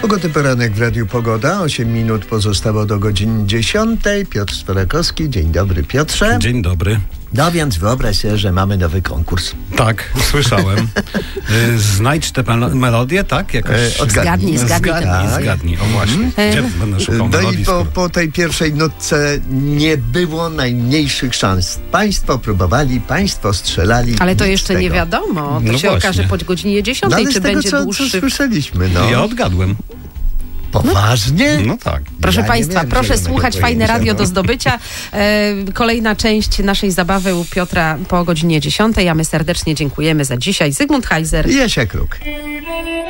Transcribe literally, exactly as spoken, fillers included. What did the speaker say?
Pogodny poranek w Radiu Pogoda. osiem minut pozostało do godziny dziesiątej. Piotr Sworakowski. Dzień dobry, Piotrze. Dzień dobry. No więc wyobraź sobie, że mamy nowy konkurs. Tak, słyszałem. Znajdź tę melodię, tak? Jakoś... Odgadnij. Zgadnij, zgadnij. Zgadnij, zgadnij. O właśnie. Gdzie będę szukał No melodii? i po, skoro- po tej pierwszej nutce nie było najmniejszych szans. Państwo próbowali, państwo strzelali. Ale to nic jeszcze z nie tego. wiadomo. To No się właśnie. okaże po godzinie No dziesiątej, ale czy z tego, będzie co, co dłuższy. słyszeliśmy, no. Ja odgadłem. Poważnie? No tak. Proszę Ja nie Państwa, miałem proszę zielonego słuchać, fajne pojęcia, radio no. do zdobycia. E, kolejna część naszej zabawy u Piotra po godzinie dziesiątej, a my serdecznie dziękujemy za dzisiaj. Zygmunt Heiser. Jasia Kruk.